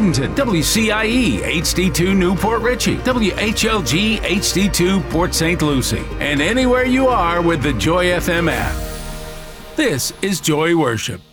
Bradenton, WCIE HD2 Newport Richey, WHLG HD2 Port St. Lucie, and anywhere you are with the Joy FM app. This is Joy Worship.